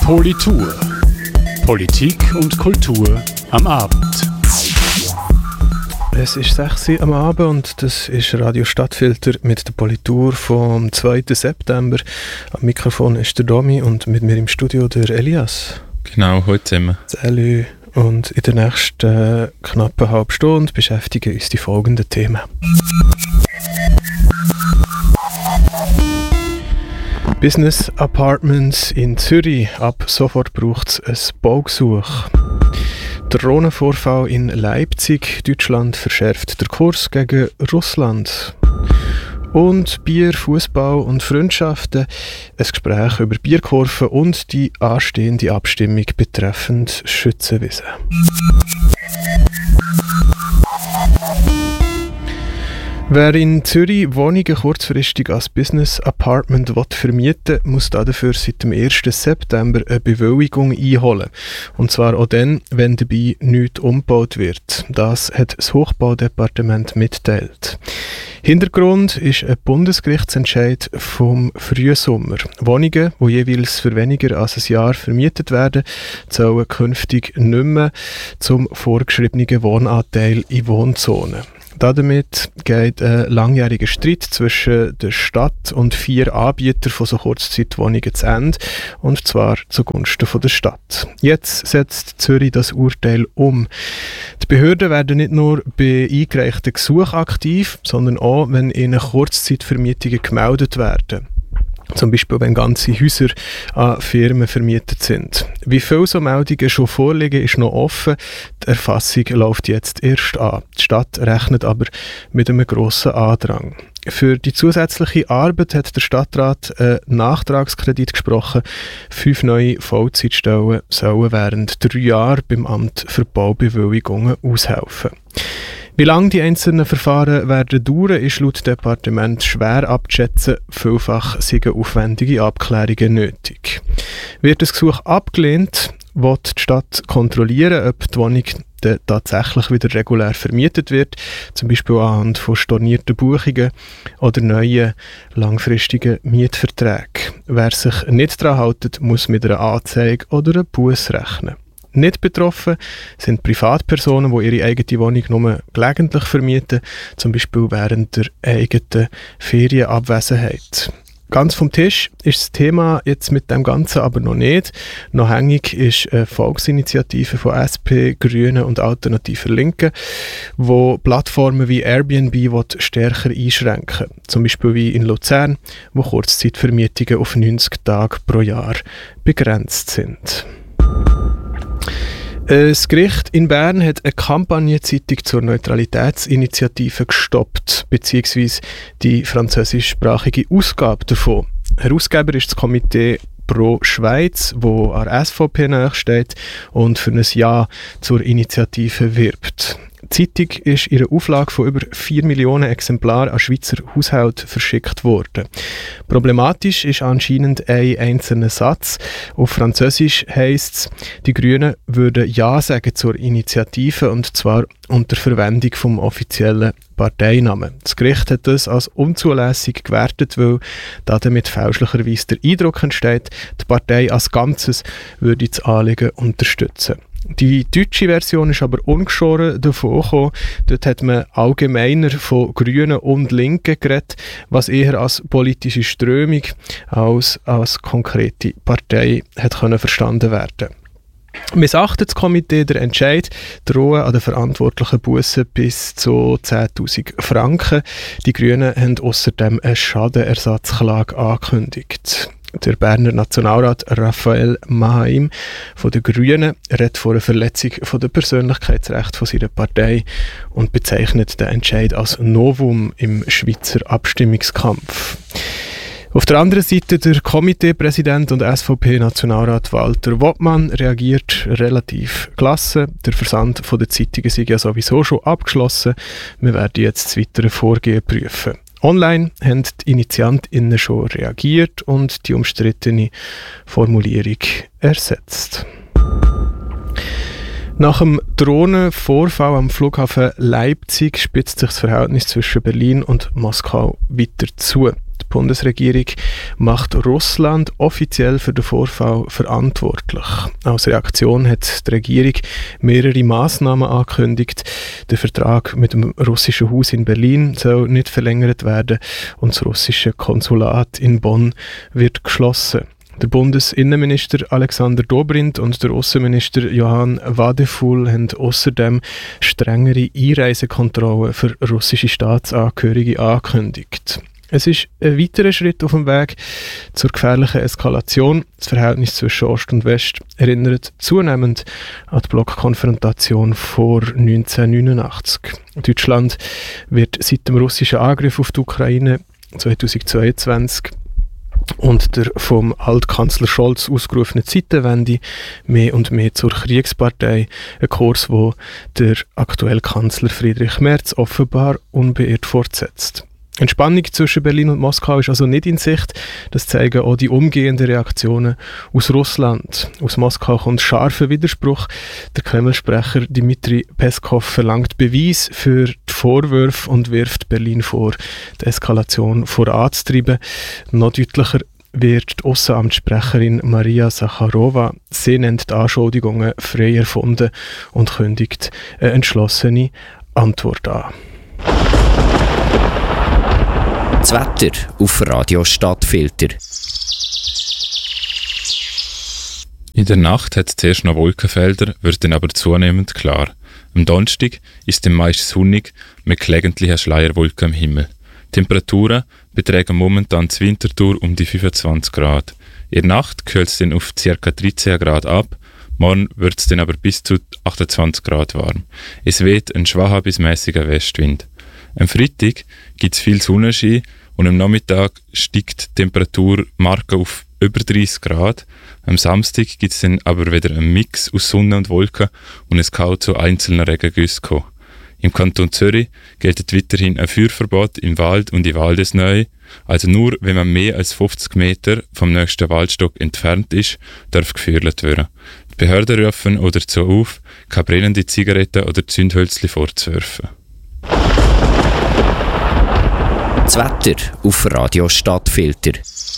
Politur. Politik und Kultur am Abend. Es ist 6 Uhr am Abend und das ist Radio Stadtfilter mit der Politur vom 2. September. Am Mikrofon ist der Domi und mit mir im Studio der Elias. Genau, heute zusammen. Salü. Und in der nächsten knappen halben Stunde beschäftigen uns die folgenden Themen. Business Apartments in Zürich. Ab sofort braucht es ein Baugesuch. Drohnenvorfall in Leipzig. Deutschland verschärft den Kurs gegen Russland. Und Bier, Fußball und Freundschaften. Ein Gespräch über Bierkurven und die anstehende Abstimmung betreffend Schützenwiesen. Wer in Zürich Wohnungen kurzfristig als Business Apartment vermieten will, muss dafür seit dem 1. September eine Bewilligung einholen. Und zwar auch dann, wenn dabei nichts umgebaut wird. Das hat das Hochbaudepartement mitgeteilt. Hintergrund ist ein Bundesgerichtsentscheid vom Frühsommer. Wohnungen, die jeweils für weniger als ein Jahr vermietet werden, sollen künftig nicht mehr zum vorgeschriebenen Wohnanteil in Wohnzonen. Damit geht ein langjähriger Streit zwischen der Stadt und 4 Anbietern von so Kurzzeitwohnungen zu Ende, und zwar zugunsten von der Stadt. Jetzt setzt Zürich das Urteil um. Die Behörden werden nicht nur bei eingereichten Gesuchen aktiv, sondern auch, wenn ihnen Kurzzeitvermietungen gemeldet werden. Zum Beispiel, wenn ganze Häuser an Firmen vermietet sind. Wie viele so Meldungen schon vorliegen, ist noch offen. Die Erfassung läuft jetzt erst an. Die Stadt rechnet aber mit einem grossen Andrang. Für die zusätzliche Arbeit hat der Stadtrat einen Nachtragskredit gesprochen. 5 neue Vollzeitstellen sollen während 3 Jahren beim Amt für Baubewilligungen aushelfen. Wie lange die einzelnen Verfahren werden dauern, ist laut Departement schwer abzuschätzen. Vielfach sind aufwendige Abklärungen nötig. Wird das Gesuch abgelehnt, wird die Stadt kontrollieren, ob die Wohnung tatsächlich wieder regulär vermietet wird, zum Beispiel anhand von stornierten Buchungen oder neuen langfristigen Mietverträgen. Wer sich nicht daran hält, muss mit einer Anzeige oder einem Buß rechnen. Nicht betroffen sind Privatpersonen, die ihre eigene Wohnung nur gelegentlich vermieten, zum Beispiel während der eigenen Ferienabwesenheit. Ganz vom Tisch ist das Thema jetzt mit dem Ganzen aber noch nicht. Noch hängig ist eine Volksinitiative von SP, Grünen und Alternativer Linken, die Plattformen wie Airbnb stärker einschränken. Zum Beispiel wie in Luzern, wo Kurzzeitvermietungen auf 90 Tage pro Jahr begrenzt sind. Das Gericht in Bern hat eine Kampagnenzeitung zur Neutralitätsinitiative gestoppt, beziehungsweise die französischsprachige Ausgabe davon. Herausgeber ist das Komitee Pro Schweiz, wo an der SVP nachsteht und für ein Ja zur Initiative wirbt. Die Zeitung ist in einer Auflage von über 4 Millionen Exemplaren an Schweizer Haushalte verschickt worden. Problematisch ist anscheinend ein einzelner Satz. Auf Französisch heisst es, die Grünen würden Ja sagen zur Initiative, und zwar unter Verwendung vom offiziellen Parteinamen. Das Gericht hat das als unzulässig gewertet, weil damit fälschlicherweise der Eindruck entsteht, die Partei als Ganzes würde das Anliegen unterstützen. Die deutsche Version ist aber ungeschoren davon gekommen. Dort hat man allgemeiner von Grünen und Linken geredet, was eher als politische Strömung als als konkrete Partei hat können verstanden werden. Missachtet das Komitee den Entscheid, drohen an den Verantwortlichen Bussen bis zu 10'000 Franken. Die Grünen haben außerdem eine Schadenersatzklage angekündigt. Der Berner Nationalrat Raphael Mahaim von den Grünen redet von einer Verletzung der Persönlichkeitsrechte von seiner Partei und bezeichnet den Entscheid als Novum im Schweizer Abstimmungskampf. Auf der anderen Seite der Komiteepräsident und SVP-Nationalrat Walter Wottmann reagiert relativ gelassen. Der Versand der Zeitungen sei ja sowieso schon abgeschlossen. Wir werden jetzt das weitere Vorgehen prüfen. Online haben die InitiantInnen schon reagiert und die umstrittene Formulierung ersetzt. Nach dem Drohnenvorfall am Flughafen Leipzig spitzt sich das Verhältnis zwischen Berlin und Moskau weiter zu. Die Bundesregierung macht Russland offiziell für den Vorfall verantwortlich. Als Reaktion hat die Regierung mehrere Massnahmen angekündigt. Der Vertrag mit dem russischen Haus in Berlin soll nicht verlängert werden und das russische Konsulat in Bonn wird geschlossen. Der Bundesinnenminister Alexander Dobrindt und der Außenminister Johann Wadephul haben außerdem strengere Einreisekontrollen für russische Staatsangehörige angekündigt. Es ist ein weiterer Schritt auf dem Weg zur gefährlichen Eskalation. Das Verhältnis zwischen Ost und West erinnert zunehmend an die Blockkonfrontation vor 1989. Deutschland wird seit dem russischen Angriff auf die Ukraine 2022 und der vom Altkanzler Scholz ausgerufenen Zeitenwende mehr und mehr zur Kriegspartei. Ein Kurs, wo der aktuelle Kanzler Friedrich Merz offenbar unbeirrt fortsetzt. Entspannung zwischen Berlin und Moskau ist also nicht in Sicht. Das zeigen auch die umgehenden Reaktionen aus Russland. Aus Moskau kommt scharfer Widerspruch. Der Kreml-Sprecher Dmitri Peskov verlangt Beweis für die Vorwürfe und wirft Berlin vor, die Eskalation voranzutreiben. Noch deutlicher wird die Aussenamtssprecherin Maria Sacharowa. Sie nennt die Anschuldigungen frei erfunden und kündigt eine entschlossene Antwort an. Das Wetter auf Radio Stadtfilter. In der Nacht hat es zuerst noch Wolkenfelder, wird dann aber zunehmend klar. Am Donnerstag ist es meist sonnig, mit gelegentlichen Schleierwolken am Himmel. Die Temperaturen betragen momentan zur Winterthur um die 25 Grad. In der Nacht kühlt es dann auf ca. 13 Grad ab, morgen wird es dann aber bis zu 28 Grad warm. Es weht ein schwacher bis mäßiger Westwind. Am Freitag gibt es viel Sonnenschein und am Nachmittag steigt die Temperaturmarke auf über 30 Grad. Am Samstag gibt es dann aber wieder einen Mix aus Sonne und Wolken und es kann zu einzelnen Regengüssen kommen. Im Kanton Zürich gilt weiterhin ein Feuerverbot im Wald und in Waldesnähe. Also nur, wenn man mehr als 50 Meter vom nächsten Waldstock entfernt ist, darf gefeuert werden. Die Behörden rufen oder dazu auf, keine brennende Zigaretten oder Zündhölzchen vorzuwerfen. Das Wetter auf Radio Stadtfilter.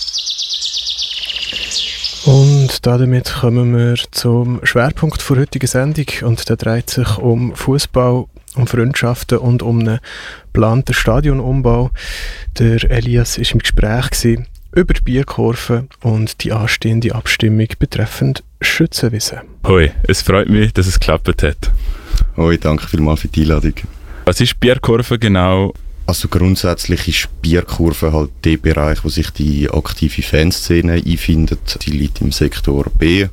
Und damit kommen wir zum Schwerpunkt der heutigen Sendung. Und der dreht sich um Fußball, um Freundschaften und um einen geplanten Stadionumbau. Der Elias war im Gespräch über die Bierkurve und die anstehende Abstimmung betreffend Schützenwiese. Hoi, es freut mich, dass es geklappt hat. Hoi, danke vielmals für die Einladung. Was ist Bierkurve genau? Also grundsätzlich ist Bierkurve halt der Bereich, wo sich die aktive Fanszene einfindet. Die liegt im Sektor B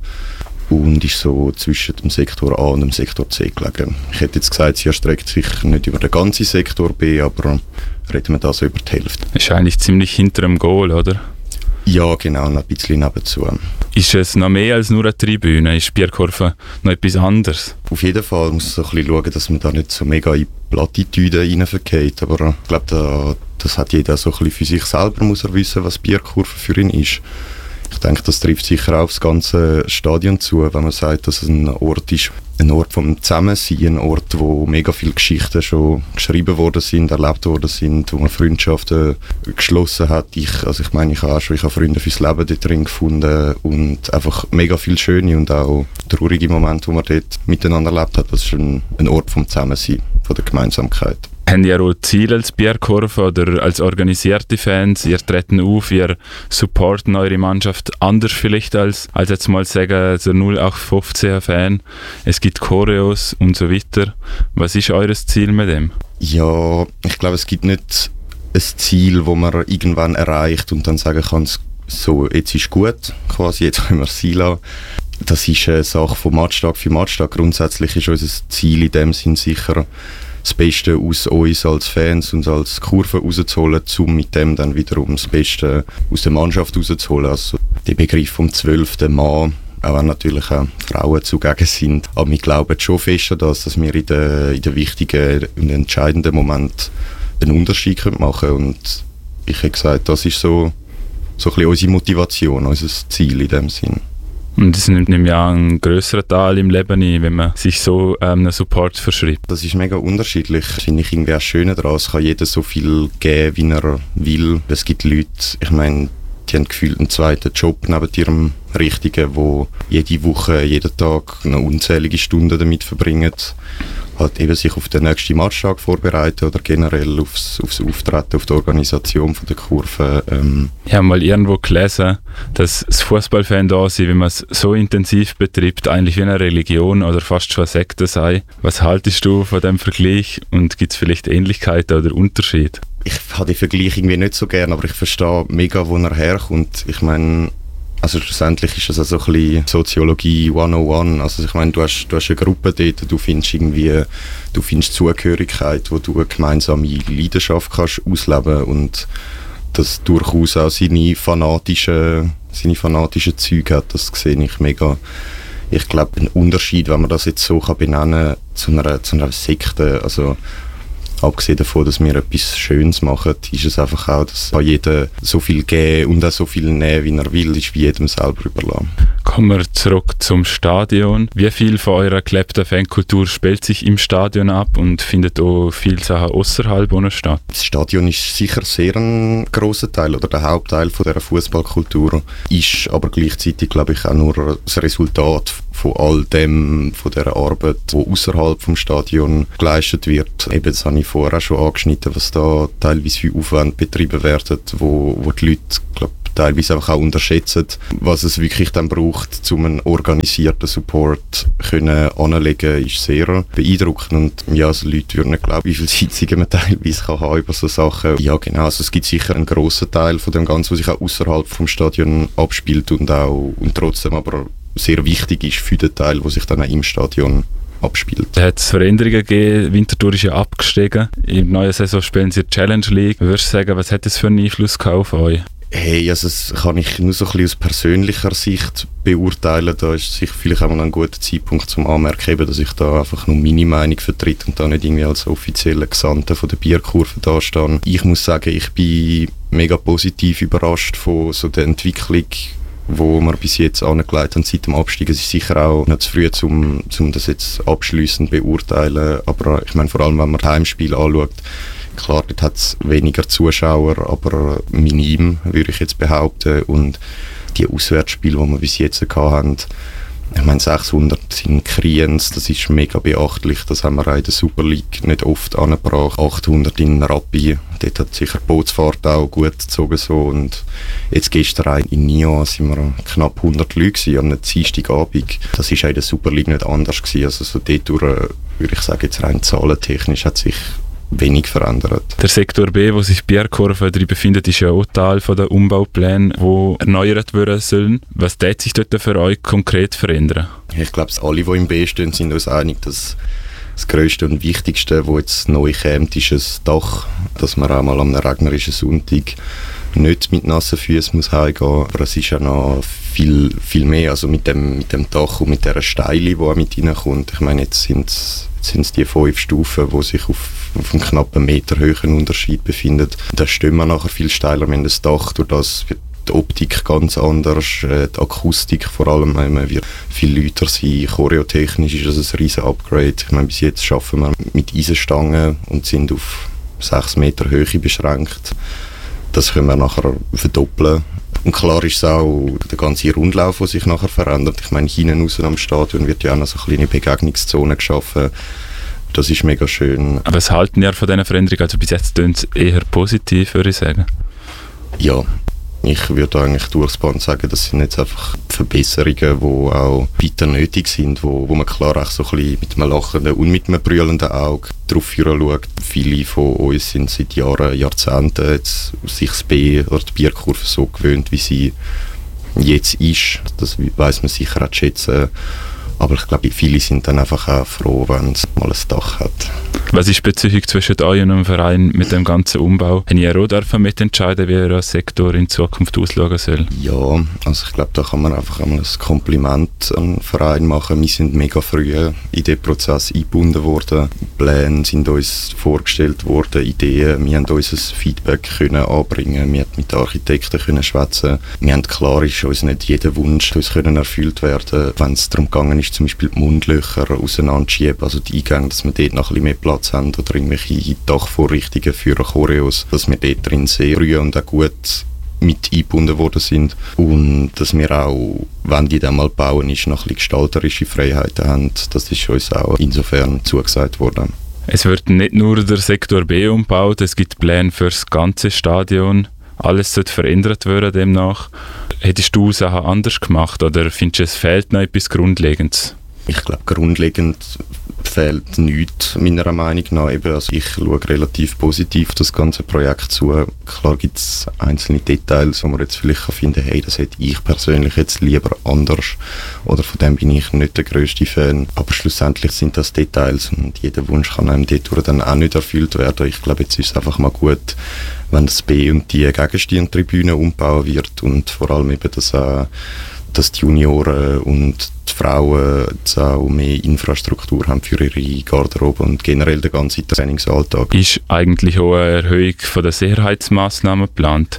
und ist so zwischen dem Sektor A und dem Sektor C gelegen. Ich hätte jetzt gesagt, sie erstreckt sich nicht über den ganzen Sektor B, aber reden wir da so über die Hälfte. Ist eigentlich ziemlich hinter dem Goal, oder? Ja, genau, noch ein bisschen nebenzu. Ist es noch mehr als nur eine Tribüne? Ist Bierkurve noch etwas anderes? Auf jeden Fall muss man so ein bisschen schauen, dass man da nicht so mega in Plattitüden reinvergeht. Aber ich glaube, das hat jeder so ein bisschen für sich selber, muss er wissen, was Bierkurve für ihn ist. Ich denke, das trifft sicher auch aufs ganze Stadion zu, wenn man sagt, dass es ein Ort ist, ein Ort vom Zusammensein, ein Ort, wo mega viele Geschichten schon geschrieben worden sind, erlebt worden sind, wo man Freundschaften geschlossen hat. Ich habe Freunde fürs Leben dort drin gefunden und einfach mega viele schöne und auch traurige Momente, die man dort miteinander erlebt hat. Das ist ein Ort vom Zusammensein, von der Gemeinsamkeit. Haben ihr auch Ziele als Bierkurve oder als organisierte Fans? Ihr treten auf, ihr supporten eure Mannschaft anders vielleicht als jetzt mal sagen, so 0815-Fan. Es gibt Choreos und so weiter. Was ist eures Ziel mit dem? Ja, ich glaube, es gibt nicht ein Ziel, das man irgendwann erreicht und dann sagen kann, so, jetzt ist gut, quasi, jetzt können wir es sein lassen. Das ist eine Sache von Matchtag für Matchtag. Grundsätzlich ist unser Ziel in dem Sinn sicher, das Beste aus uns als Fans und als Kurve rauszuholen, um mit dem dann wiederum das Beste aus der Mannschaft rauszuholen. Also der Begriff vom 12. Mann, auch wenn natürlich auch Frauen zugegen sind. Aber wir glauben schon fest an das, dass wir in den wichtigen und entscheidenden Momenten einen Unterschied machen können. Und ich habe gesagt, das ist so ein bisschen unsere Motivation, unser Ziel in dem Sinn. Und das nimmt ja einen grösseren Teil im Leben ein, wenn man sich so einen Support verschreibt. Das ist mega unterschiedlich. Das finde ich irgendwie auch schön daran. Es kann jeder so viel geben, wie er will. Es gibt Leute, ich meine, die haben gefühlt einen zweiten Job neben ihrem richtigen, wo jede Woche, jeden Tag noch unzählige Stunden damit verbringen, halt eben sich auf den nächsten Matchtag vorbereiten oder generell aufs Auftreten, auf die Organisation von der Kurve. Ich habe mal irgendwo gelesen, dass das Fußballfan da sein, wenn man es so intensiv betreibt, eigentlich wie eine Religion oder fast schon eine Sekte sei. Was haltest du von dem Vergleich und gibt es vielleicht Ähnlichkeiten oder Unterschiede? Ich habe den Vergleich irgendwie nicht so gern, aber ich verstehe mega, wo er herkommt. Ich meine, also schlussendlich ist das also ein bisschen Soziologie 101. Also ich meine, du hast eine Gruppe dort, du findest Zugehörigkeit, wo du eine gemeinsame Leidenschaft kannst ausleben und das durchaus auch seine fanatischen Züge hat. Das sehe ich mega. Ich glaube, ein Unterschied, wenn man das jetzt so benennen kann, zu einer Sekte, also abgesehen davon, dass wir etwas Schönes machen, ist es einfach auch, dass jeder so viel geben und auch so viel nehmen, wie er will, ist wie jedem selber überlassen. Kommen wir zurück zum Stadion. Wie viel von eurer gelebten Fankultur spielt sich im Stadion ab und findet auch viele Sachen außerhalb statt? Das Stadion ist sicher sehr ein grosser Teil oder der Hauptteil von dieser Fußballkultur, ist aber gleichzeitig, glaube ich, auch nur das Resultat von all dem, von dieser Arbeit, die außerhalb vom Stadion geleistet wird. Eben, das habe ich vorher schon angeschnitten, was da teilweise für Aufwände betrieben werden, wo die Leute, glaube teilweise einfach auch unterschätzen, was es wirklich dann braucht, um einen organisierten Support anzulegen, ist sehr beeindruckend. Und ja, also Leute würden nicht glauben, wie viele Sitzungen man teilweise kann haben über so Sachen. Ja, genau, also es gibt sicher einen grossen Teil von dem Ganzen, was sich auch außerhalb vom Stadion abspielt und trotzdem aber sehr wichtig ist für den Teil, der sich dann auch im Stadion abspielt. Da hat es Veränderungen gegeben. Winterthur ist ja abgestiegen. Im neuen Saison spielen sie die Challenge League. Würdest du sagen, was hat das für einen Einfluss auf euch? Hey, also das kann ich nur so ein bisschen aus persönlicher Sicht beurteilen. Da ist sicher vielleicht auch mal ein guter Zeitpunkt zum Anmerken, dass ich da einfach nur meine Meinung vertrete und da nicht irgendwie als offizieller Gesandter von der Bierkurve da stehe. Ich muss sagen, ich bin mega positiv überrascht von so der Entwicklung, wo wir bis jetzt angelegt haben seit dem Abstieg. Es ist sicher auch noch zu früh, um das jetzt abschliessend beurteilen. Aber ich meine, vor allem, wenn man Heimspiel anschaut, klar, dort hat es weniger Zuschauer, aber minim, würde ich jetzt behaupten. Und die Auswärtsspiele, die wir bis jetzt hatten, ich meine, 600 in Kriens, das ist mega beachtlich. Das haben wir auch in der Super League nicht oft angebracht. 800 in Rappi, dort hat sicher die Bootsfahrt auch gut gezogen. So. Und jetzt gestern in Nyon sind wir knapp 100 Leute an einem Dienstagabend. Das war auch in der Super League nicht anders gewesen. Also so dort würde ich sagen, jetzt rein zahlentechnisch hat sich wenig verändert. Der Sektor B, wo sich die Bierkurve drin befindet, ist ja auch Teil von den Umbauplänen, die erneuert werden sollen. Was wird sich dort für euch konkret verändern? Ich glaube, alle, die im B stehen, sind uns einig, dass das Grösste und Wichtigste, was jetzt neu kommt, ist ein Dach, dass man auch mal am regnerischen Sonntag nicht mit nassen Füßen heimgehen muss. Aber es ist ja noch viel, viel mehr. Also mit dem Dach und mit dieser Steile, die auch mit reinkommt. Ich meine, jetzt sind es die 5 Stufen, die sich auf einem knappen Meter hohen Unterschied befinden. Da stehen wir nachher viel steiler. Wir haben das Dach, durch das wird die Optik ganz anders, die Akustik vor allem wird viel lauter sein. Choreotechnisch ist das ein riesen Upgrade. Ich meine, bis jetzt arbeiten wir mit Eisenstangen und sind auf 6 Meter Höhe beschränkt. Das können wir nachher verdoppeln. Und klar ist es auch der ganze Rundlauf, der sich nachher verändert. Ich meine, hinten raus am Stadion wird ja auch noch so eine kleine Begegnungszone geschaffen. Das ist mega schön. Aber was halten ihr von diesen Veränderungen? Also bis jetzt klingt es eher positiv, würde ich sagen. Ja, ich würde eigentlich durchs Band sagen, das sind jetzt einfach Verbesserungen, die auch weiter nötig sind, wo man klar auch so ein bisschen mit einem lachenden und mit einem brüllenden Auge drauf schaut. Viele von uns sind seit Jahrzehnten jetzt sich das B oder die Bierkurve so gewöhnt, wie sie jetzt ist. Das weiss man sicher auch zu schätzen. Aber ich glaube, viele sind dann einfach auch froh, wenn es mal ein Dach hat. Was ist die Beziehung zwischen euch und dem Verein mit dem ganzen Umbau? Habt ihr auch mitentscheiden, wie euer Sektor in Zukunft ausschauen soll? Ja, also ich glaube, da kann man einfach einmal ein Kompliment an den Verein machen. Wir sind mega früh in den Prozess eingebunden worden. Pläne sind uns vorgestellt worden, Ideen. Wir haben unser Feedback können anbringen, wir haben mit den Architekten können schwätzen. Wir haben klar, ist uns nicht jeder Wunsch uns können erfüllt werden. Wenn es darum gegangen ist, zum Beispiel die Mundlöcher auseinanderschieben, also die Eingänge, dass wir dort noch ein bisschen mehr Platz haben oder irgendwelche Dachvorrichtungen für Choreos, dass wir dort drin sehr früh und auch gut mit eingebunden worden sind und dass wir auch, wenn die dann mal bauen, ist, noch ein bisschen gestalterische Freiheiten haben. Das ist uns auch insofern zugesagt worden. Es wird nicht nur der Sektor B umgebaut, es gibt Pläne für das ganze Stadion. Alles sollte verändert werden demnach. Hättest du Sachen anders gemacht oder findest du, es fehlt noch etwas Grundlegendes? Ich glaube, grundlegend fehlt nichts, meiner Meinung nach. Also ich schaue relativ positiv das ganze Projekt zu. Klar gibt es einzelne Details, wo man jetzt vielleicht finden kann, hey, das hätte ich persönlich jetzt lieber anders. Oder von dem bin ich nicht der grösste Fan. Aber schlussendlich sind das Details und jeder Wunsch kann einem dort dann auch nicht erfüllt werden. Ich glaube, jetzt ist es einfach mal gut, wenn das B und die Gegenstehtribüne umbauen wird und vor allem eben dass die Junioren und die Frauen jetzt auch mehr Infrastruktur haben für ihre Garderobe und generell den ganzen Trainingsalltag. Ist eigentlich auch eine Erhöhung der Sicherheitsmaßnahmen geplant?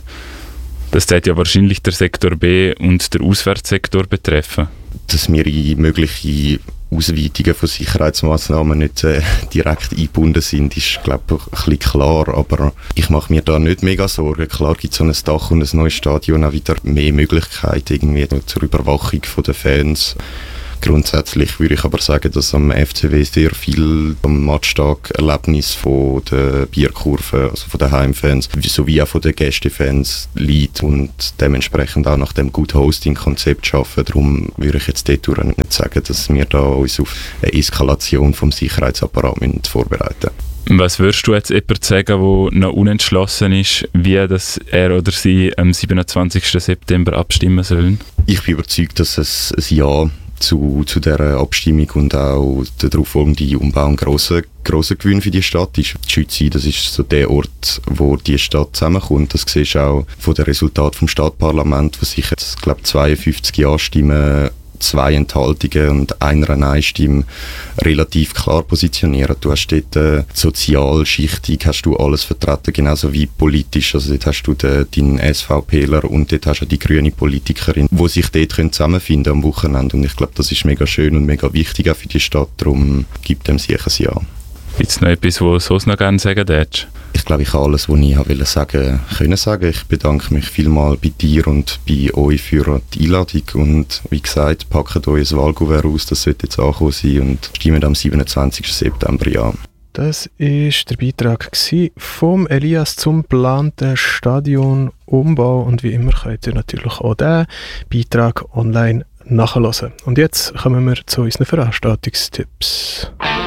Das wird ja wahrscheinlich der Sektor B und der Auswärtssektor betreffen. Dass wir in mögliche Ausweitungen von Sicherheitsmaßnahmen nicht direkt eingebunden sind, ist, glaube ich, ein bisschen klar. Aber ich mache mir da nicht mega Sorgen. Klar gibt so ein Dach und ein neues Stadion auch wieder mehr Möglichkeiten irgendwie zur Überwachung der Fans. Grundsätzlich würde ich aber sagen, dass am FCW sehr viel am Matchtag-Erlebnis von der Bierkurve, also von den Heimfans, sowie auch von den Gästefans liegt und dementsprechend auch nach dem Good Hosting-Konzept arbeiten. Darum würde ich jetzt dort nicht sagen, dass wir da uns auf eine Eskalation vom Sicherheitsapparat vorbereiten müssen. Was würdest du jetzt jemandem sagen, der noch unentschlossen ist, wie das er oder sie am 27. September abstimmen sollen? Ich bin überzeugt, dass es ein Ja zu dieser Abstimmung und auch der darauf folgende Umbau ein grosser Gewinn für die Stadt ist. Die Schützi, das ist so der Ort, wo die Stadt zusammenkommt. Das siehst du auch von den Resultaten vom Stadtparlament, wo sich jetzt, glaube ich, 52 Ja-Stimmen, 2 Enthaltungen und einer Nein-Stimme relativ klar positionieren. Du hast dort sozialschichtig hast du alles vertreten, genauso wie politisch. Also dort hast du deinen SVPler und dort hast du die grüne Politikerin, die sich dort zusammenfinden am Wochenende. Und ich glaube, das ist mega schön und mega wichtig auch für die Stadt. Darum gibt dem sicher ein Ja. Gibt es noch etwas, was du sonst noch gerne sagen würdest? Ich glaube, ich habe alles, was ich wollte sagen. Ich bedanke mich vielmals bei dir und bei euch für die Einladung. Und wie gesagt, packt euch ein Wahlkuvert aus, das sollte jetzt angekommen sein und stimmt am 27. September ja. Das war der Beitrag vom Elias zum geplanten Stadionumbau. Und wie immer könnt ihr natürlich auch diesen Beitrag online nachhören. Und jetzt kommen wir zu unseren Veranstaltungstipps.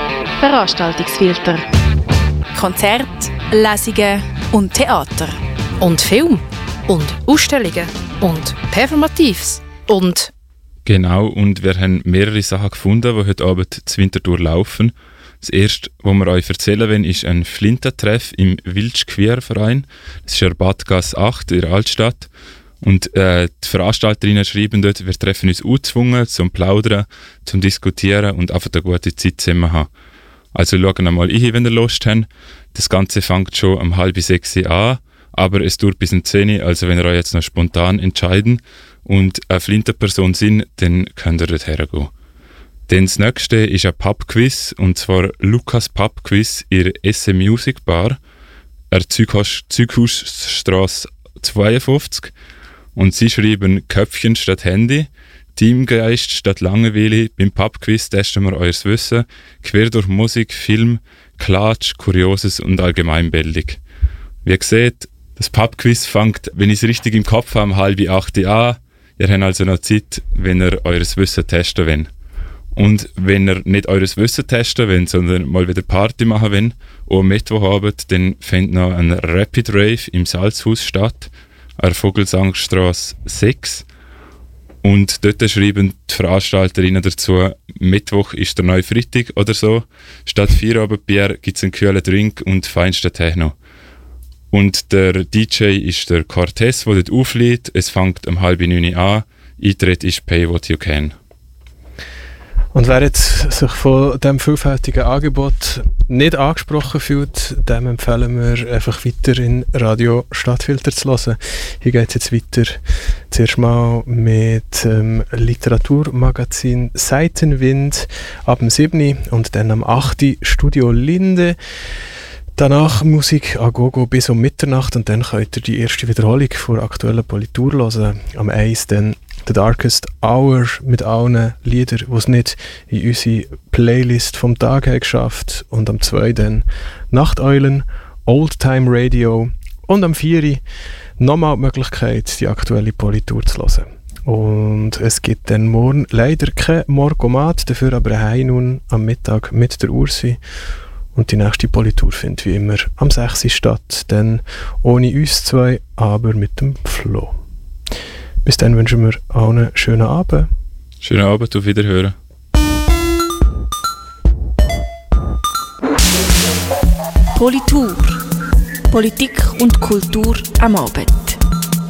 Veranstaltungsfilter. Konzerte, Lesungen und Theater. Und Film. Und Ausstellungen. Und Performatives. Und... Genau, und wir haben mehrere Sachen gefunden, die heute Abend zu Winterthur laufen. Das erste, was wir euch erzählen wollen, ist ein Flintentreff im Wildsch-Queer-Verein. Das ist in der Badgasse 8 in der Altstadt. Und die Veranstalterinnen schreiben dort, wir treffen uns ungezwungen zum Plaudern, zum Diskutieren und einfach eine gute Zeit zusammen haben. Also schaut mal rein, wenn ihr Lust habt. Das Ganze fängt schon um 5:30 an, aber es dauert bis um 10 Uhr, also wenn ihr euch jetzt noch spontan entscheiden und eine Flinterperson sind, dann könnt ihr dort hergehen. Dann das nächste ist ein Pub-Quiz, und zwar Lukas Pub-Quiz in der Esse Music Bar, der Zeughausstrasse 52. Und sie schreiben Köpfchen statt Handy, Teamgeist statt Langeweile. Beim Pub-Quiz testen wir euer Wissen, quer durch Musik, Film, Klatsch, Kurioses und Allgemeinbildung. Wie ihr seht, das Pub-Quiz fängt, wenn ich es richtig im Kopf habe, um 7:30 an. Ihr habt also noch Zeit, wenn ihr euer Wissen testen wollt. Und wenn ihr nicht euer Wissen testen wollt, sondern mal wieder Party machen wollt, und am Mittwochabend, dann findet noch ein Rapid Rave im Salzhaus statt, an der Vogelsangstrasse 6. Und dort schreiben die Veranstalterinnen dazu, Mittwoch ist der neue Freitag oder so. Statt Feierabendbier gibt es einen kühlen Drink und feinsten Techno. Und der DJ ist der Cortez, der dort auflädt. Es fängt um 8:30 an. Eintritt ist Pay What You Can. Und wer jetzt sich von diesem vielfältigen Angebot nicht angesprochen fühlt, dem empfehlen wir einfach weiter in Radio Stadtfilter zu hören. Hier geht es jetzt weiter. Zuerst mal mit dem Literaturmagazin Seitenwind ab dem 7. und dann am 8. Studio Linde. Danach Musik a Gogo bis um Mitternacht und dann könnt ihr die erste Wiederholung der aktuellen Politur hören. Am 1 dann The Darkest Hour mit allen Liedern, die es nicht in unsere Playlist vom Tag haben geschafft. Und am 2 dann Nachteulen, Oldtime Radio und am 4 nochmal die Möglichkeit, die aktuelle Politur zu hören. Und es gibt dann morgen leider kein Morgomat, dafür aber ein High Noon am Mittag mit der Ursi. Und die nächste Politur findet wie immer am 6. statt, dann ohne uns zwei, aber mit dem Flo. Bis dann wünschen wir allen einen schönen Abend. Schönen Abend, auf Wiederhören. Politur. Politik und Kultur am Abend.